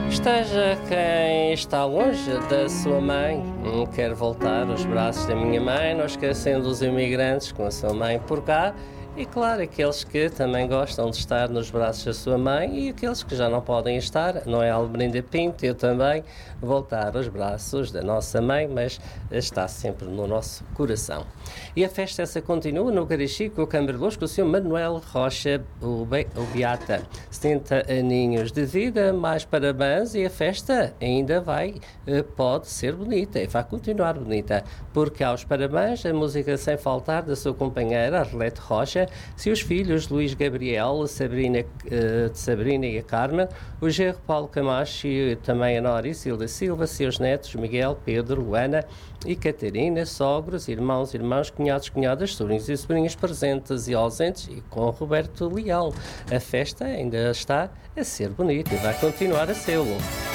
Esteja quem está longe da sua mãe, quer voltar aos braços da minha mãe, não esquecendo os imigrantes com a sua mãe por cá. E claro, aqueles que também gostam de estar nos braços da sua mãe e aqueles que já não podem estar, não é Almerinda Pinto, eu também, voltar aos braços da nossa mãe, mas está sempre no nosso coração. E a festa essa continua no Garichi com o Camberluz, com o Sr. Manuel Rocha, o Beata. 70 aninhos de vida, mais parabéns, e a festa ainda pode ser bonita e vai continuar bonita, porque aos parabéns a música sem faltar da sua companheira Arlete Rocha, seus filhos Luís Gabriel, Sabrina e a Carmen, o genro Paulo Camacho e também a Nora Isilda Silva, seus netos Miguel, Pedro, Luana e Catarina, sogros, irmãos, cunhados, cunhadas, sobrinhos e sobrinhas presentes e ausentes, e com Roberto Leal. A festa ainda está a ser bonita e vai continuar a ser-lo.